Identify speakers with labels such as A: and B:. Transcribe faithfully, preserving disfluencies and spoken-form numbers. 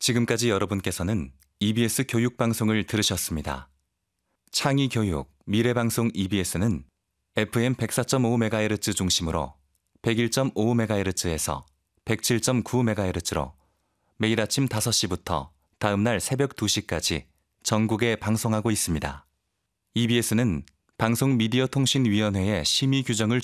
A: 지금까지 여러분께서는 이비에스 교육방송을 들으셨습니다. 창의교육, 미래방송 이비에스는 에프엠 백사 점 오 메가헤르츠 중심으로 백일 점 오 메가헤르츠에서 백칠 점 구 메가헤르츠로 매일 아침 다섯 시부터 다음날 새벽 두 시까지 전국에 방송하고 있습니다. 이비에스는 방송미디어통신위원회의 심의 규정을